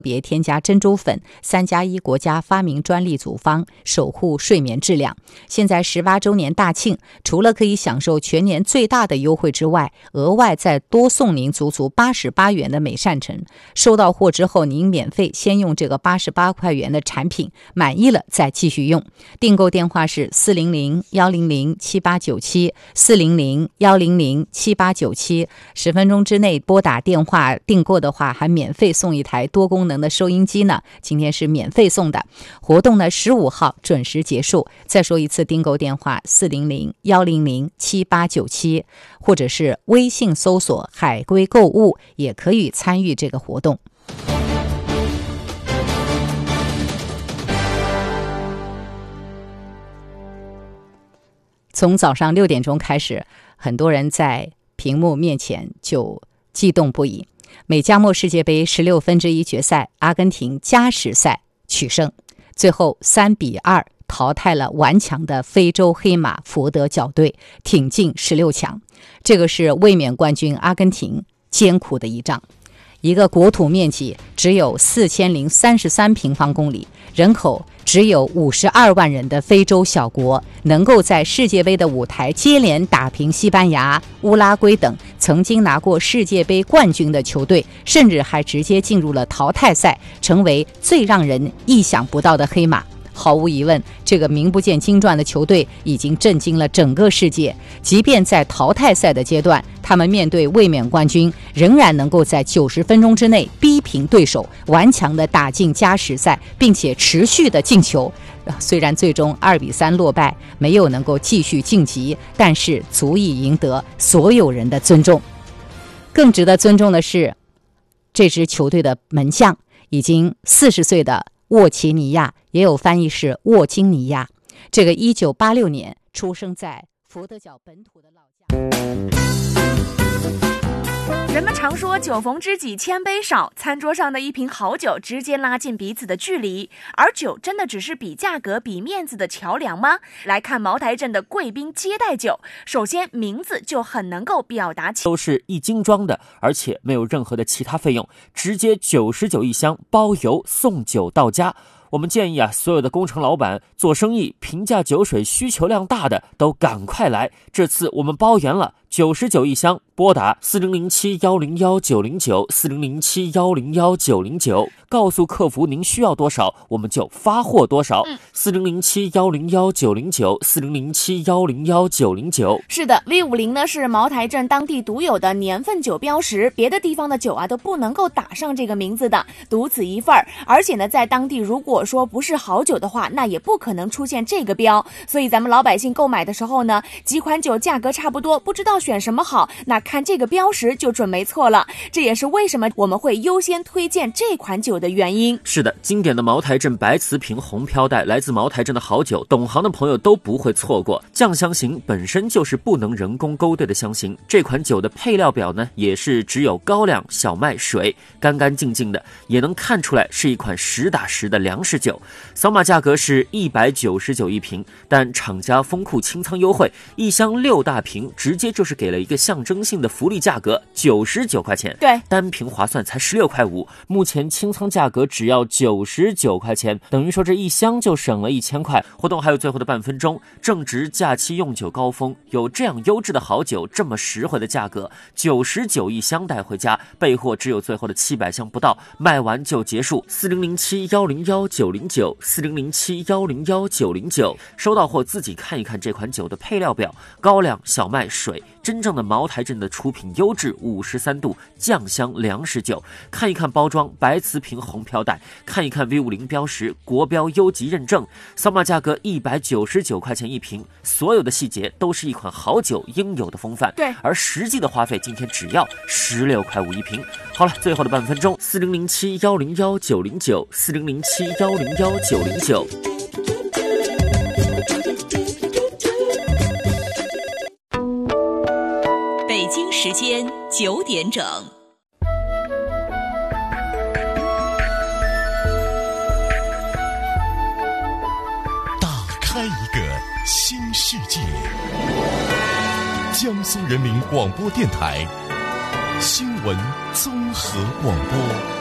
别添加珍珠粉，3+1国家发明专利组方，守护睡眠质量。现在18周年大庆，除了可以享受全年最大的优惠之外，额外再多送您足足88元的美善橙。收到货之后，您免费先用这个88块元的产品，满意了再继续用。订购电话是400-100-7897，400-100-7897，10分钟之内拨打电话订购的话，还免费送一台多功能的收音机呢。今天是免费送的，活动呢15号准时结束。再说一次，订购电话400-100-7897，或者是微信搜索海龟购物，也可以参与这个活动。从早上6点钟开始，很多人在屏幕面前就激动不已。美加墨世界杯16分之一决赛，阿根廷加时赛取胜，最后3-2淘汰了顽强的非洲黑马佛得角队，挺进16强。这个是卫冕冠军阿根廷艰苦的一仗。一个国土面积只有4033平方公里，人口只有52万人的非洲小国，能够在世界杯的舞台接连打平西班牙、乌拉圭等曾经拿过世界杯冠军的球队，甚至还直接进入了淘汰赛，成为最让人意想不到的黑马。毫无疑问，这个名不见经传的球队已经震惊了整个世界。即便在淘汰赛的阶段，他们面对卫冕冠军，仍然能够在90分钟之内逼平对手，顽强地打进加时赛，并且持续的进球。虽然最终2-3落败，没有能够继续晋级，但是足以赢得所有人的尊重。更值得尊重的是，这支球队的门将已经40岁的沃奇尼亚，也有翻译是沃金尼亚。这个1986年出生在佛得角本土的老将。 人们常说酒逢知己千杯少，餐桌上的一瓶好酒直接拉近彼此的距离，而酒真的只是比价格比面子的桥梁吗？来看茅台镇的贵宾接待酒，首先名字就很能够表达都是一斤装的，而且没有任何的其他费用，直接99一箱，包邮送酒到家。我们建议所有的工程老板做生意，平价酒水需求量大的都赶快来，这次我们包圆了，99一箱，拨打4007-101-909，4007-101-909，告诉客服您需要多少，我们就发货多少。4007-101-909，4007-101-909。 是的 ，V50 呢是茅台镇当地独有的年份酒标识，别的地方的酒都不能够打上这个名字的，独此一份儿。而且呢，在当地如果说不是好酒的话，那也不可能出现这个标。所以咱们老百姓购买的时候呢，几款酒价格差不多，不知道选什么好，那看这个标识就准没错了。这也是为什么我们会优先推荐这款酒的原因。 是的，经典的茅台镇白瓷瓶红飘带，来自茅台镇的好酒，懂行的朋友都不会错过。酱香型本身就是不能人工勾兑的香型，这款酒的配料表呢，也是只有高粱、小麦、水，干干净净的，也能看出来是一款实打实的粮食酒。扫码价格是199一瓶，但厂家丰库清仓优惠，一箱6大瓶，直接就是给了一个象征性的福利价格，99块钱。 对， 单瓶划算才16块5，目前清仓价格只要99块钱，等于说这一箱就省了1000块。活动还有最后的半分钟，正值假期用酒高峰，有这样优质的好酒，这么实惠的价格，99一箱带回家，备货只有最后的700箱不到，卖完就结束。4007-101-909，4007-101-909，收到货自己看一看这款酒的配料表，高粱、小麦、水，真正的茅台镇的出品优质53度酱香粮食酒。看一看包装，白瓷瓶红飘带，看一看 V50 标识，国标优级认证，扫码价格199块钱一瓶，所有的细节都是一款好酒应有的风范。 对， 而实际的花费今天只要16块5一瓶。好了，最后的半分钟，4007-101-909，4007-101-909。 北京时间9点整。 打开一个新世界。江苏人民广播电台新闻综合广播。